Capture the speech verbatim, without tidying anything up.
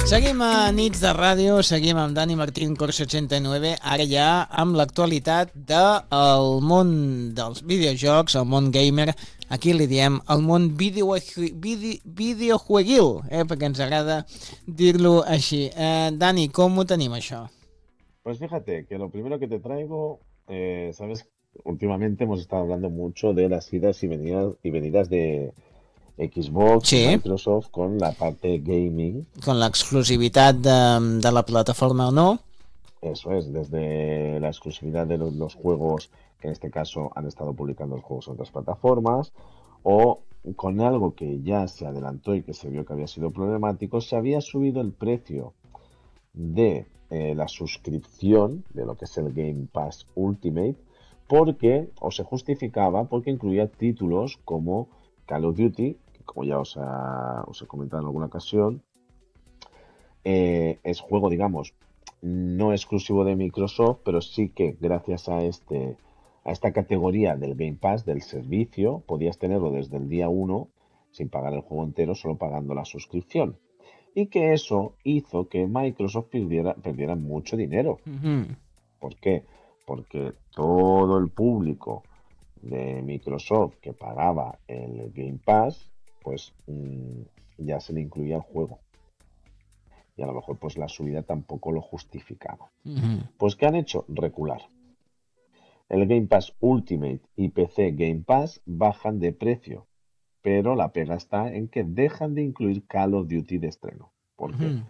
Seguim a Nits de Ràdio, seguim amb Dani Martín, Corsa ochenta y nueve, ara ja amb l'actualitat del món dels videojocs, el món gamer, aquí li diem el món video, video, videojueguil, eh, perquè ens agrada dir-lo així. Eh, Dani, com ho tenim això? Pues fíjate que lo primero que te traigo, eh, sabes, últimamente hemos estado hablando mucho de las idas y venidas, y venidas de Xbox y Sí, Microsoft con la parte gaming. con l'exclusivitat de, de la plataforma o no. Eso es, desde la exclusividad de los, los juegos, que en este caso han estado publicando los juegos en otras plataformas, o con algo que ya se adelantó y que se vio que había sido problemático, se había subido el precio de eh, la suscripción de lo que es el Game Pass Ultimate, porque, o se justificaba, porque incluía títulos como Call of Duty, que como ya os, ha, os he comentado en alguna ocasión, eh, es juego, digamos, no exclusivo de Microsoft, pero sí que gracias a este a esta categoría del Game Pass, del servicio, podías tenerlo desde el día uno sin pagar el juego entero, solo pagando la suscripción. Y que eso hizo que Microsoft perdiera, perdiera mucho dinero. Uh-huh. ¿Por qué? Porque todo el público de Microsoft que pagaba el Game Pass, pues mmm, ya se le incluía el juego. Y a lo mejor pues la subida tampoco lo justificaba. Uh-huh. Pues ¿qué han hecho? Recular. El Game Pass Ultimate y P C Game Pass bajan de precio, pero la pega está en que dejan de incluir Call of Duty de estreno. ¿Por qué? Uh-huh.